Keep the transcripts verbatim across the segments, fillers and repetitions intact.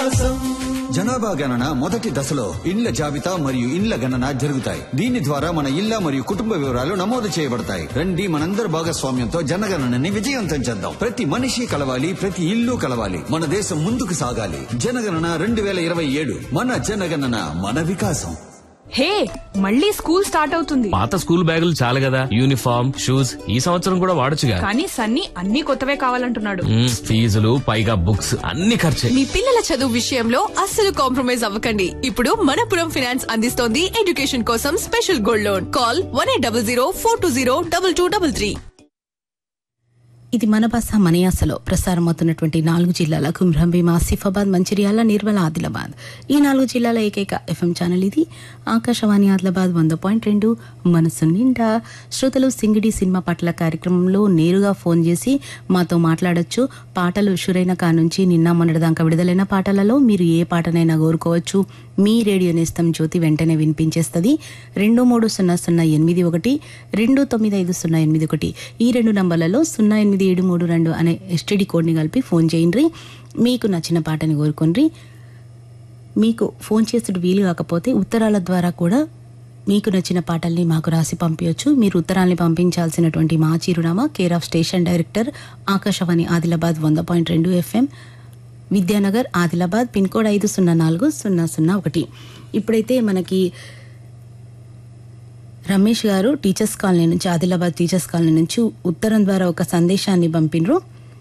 వికాసం. జనాభా గణన మొదటి దశలో ఇండ్ల జాబితా మరియు ఇండ్ల గణన జరుగుతాయి. దీని ద్వారా మన ఇళ్ల మరియు కుటుంబ వివరాలు నమోదు చేయబడతాయి. రండి, మనందరి భాగస్వామ్యంతో జనగణనని విజయవంతం చేద్దాం. ప్రతి మనిషి కలవాలి, ప్రతి ఇల్లు కలవాలి. మన దేశం ముందుకు సాగాలి. జనగణన రెండు వేల ఇరవై ఏడు మన జనగణన మన వికాసం. హే, మళ్ళీ స్కూల్ స్టార్ట్ అవుతుంది. పాత స్కూల్ బ్యాగులు చాలు కదా, యూనిఫామ్, షూస్ ఈ సంవత్సరం కూడా వాడొచ్చుగా. కానీ సన్నీ అన్ని కొత్తవే కావాలంటున్నాడు. ఫీజులు పైగా బుక్స్ అన్ని ఖర్చే. మీ పిల్లల చదువు విషయంలో అస్సలు కాంప్రమైజ్ అవ్వకండి. ఇప్పుడు మనపురం ఫైనాన్స్ అందిస్తోంది ఎడ్యుకేషన్ కోసం special gold loan. Call one eight double zero four two zero double two double three. ఇది మన భాష మన యాసలో ప్రసారమవుతున్నటువంటి నాలుగు జిల్లాల కుమ్రం భీం, ఆసిఫాబాద్, మంచిర్యాల, నిర్మల్, ఆదిలాబాద్ ఈ నాలుగు జిల్లాల ఏకైక ఎఫ్ఎం ఛానల్ ఇది ఆకాశవాణి ఆదిలాబాద్ వంద పాయింట్ రెండు మనసు నిండా. శ్రోతలు సింగిడి సినిమా పాటల కార్యక్రమంలో నేరుగా ఫోన్ చేసి మాతో మాట్లాడొచ్చు. పాటలు షురైన కా నుంచి నిన్న మొన్నటిదాకా విడుదలైన పాటలలో మీరు ఏ పాటనైనా కోరుకోవచ్చు. మీ రేడియో నేస్తం జ్యోతి వెంటనే వినిపించేస్తుంది. రెండు మూడు సున్నా సున్నా ఎనిమిది ఒకటి రెండు తొమ్మిది ఐదు సున్నా ఎనిమిది ఒకటి ఈ రెండు నంబర్లలో సున్నా ఎనిమిది ఏడు మూడు రెండు అనే ఎస్టీడీ కోడ్ని కలిపి ఫోన్ చేయండి. మీకు నచ్చిన పాటని కోరుకోండి. మీకు ఫోన్ చేసేది వీలు కాకపోతే ఉత్తరాల ద్వారా కూడా మీకు నచ్చిన పాటల్ని మాకు రాసి పంపించవచ్చు. మీరు ఉత్తరాల్ని పంపించాల్సినటువంటి మా చిరునామా care of station director Akashvani Adilabad వంద పాయింట్ రెండు FM, Vidyanagar, Adilabad, pin code ఐదు సున్నా నాలుగు సున్నా సున్నా ఒకటి. ఇప్పుడైతే మనకి రమేష్ గారు టీచర్స్ కాలనీ నుంచి, ఆదిలాబాద్ టీచర్స్ కాలనీ నుంచి ఉత్తరం ద్వారా ఒక సందేశాన్ని పంపినరు.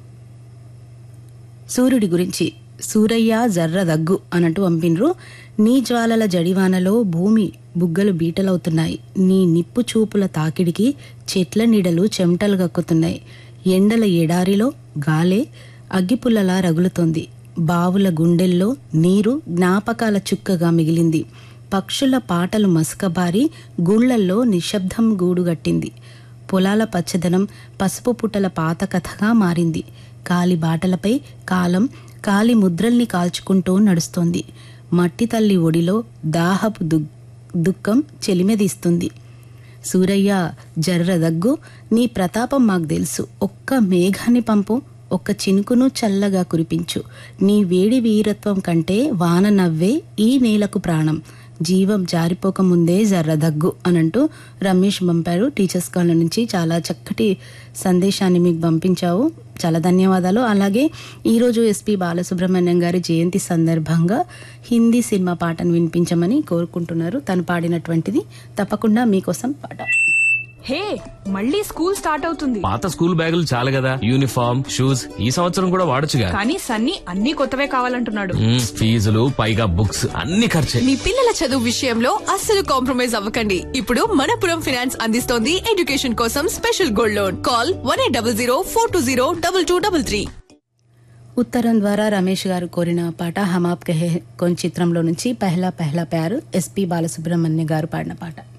సూర్యుడి గురించి సూరయ్య జర్ర దగ్గు అన్నట్టు పంపినరు. నీ జ్వాలల జడివానలో భూమి బుగ్గలు బీటలవుతున్నాయి. నీ నిప్పు చూపుల తాకిడికి చెట్ల నీడలు చెమటలు గక్కుతున్నాయి. ఎండల ఎడారిలో గాలే అగ్గిపుల్లలా రగులుతోంది. బావుల గుండెల్లో నీరు జ్ఞాపకాల చుక్కగా మిగిలింది. పక్షుల పాటలు మసకబారి గుళ్లల్లో నిశ్శబ్దం గూడుగట్టింది. పొలాల పచ్చదనం పసుపు పుట్టల పాత కథగా మారింది. కాలి బాటలపై కాలం కాలి ముద్రల్ని కాల్చుకుంటూ నడుస్తోంది. మట్టి తల్లి ఒడిలో దాహపు దు దుఃఖం చెలిమెదీస్తుంది. సూరయ్య జర్ర దగ్గు, నీ ప్రతాపం మాకు తెలుసు. ఒక్క మేఘాన్ని పంపు, ఒక్క చినుకును చల్లగా కురిపించు. నీ వేడి వీరత్వం కంటే వాన నవ్వే ఈ నేలకు ప్రాణం. జీవం జారిపోకముందే జర్ర దగ్గు అనంటూ రమేష్ పంపారు టీచర్స్ కాలనీ నుంచి. చాలా చక్కటి సందేశాన్ని మీకు పంపించావు, చాలా ధన్యవాదాలు. అలాగే ఈరోజు ఎస్పి బాలసుబ్రహ్మణ్యం గారి జయంతి సందర్భంగా హిందీ సినిమా పాటను వినిపించమని కోరుకుంటున్నారు. తను పాడినటువంటిది. తప్పకుండా మీకోసం పాట. హే, మళ్ళీ స్కూల్ స్టార్ట్ అవుతుంది. పాత స్కూల్ బ్యాగులు చాలు కదా, యూనిఫామ్, షూస్ ఈ సంవత్సరం కూడా వాడొచ్చుగా. కానీ సన్నీ అన్ని కొత్తవే కావాలంటున్నాడు. ఫీజులు పైగా బుక్స్ అన్ని ఖర్చే. మీ పిల్లల చదువు విషయంలో అస్సలు కాంప్రమైజ్ అవ్వకండి. ఇప్పుడు మనపురం ఫైనాన్స్ అందిస్తోంది ఎడ్యుకేషన్ కోసం special gold loan. Call one eight double zero four two zero double two double three. ఉత్తరం ద్వారా రమేష్ గారు కోరిన పాట హమ్ ఆప్ కహే కోన్ చిత్రంలో నుంచి పెహ్లా పెహ్లా ప్యారు, ఎస్పి బాలసుబ్రహ్మణ్య గారు పాడిన పాట.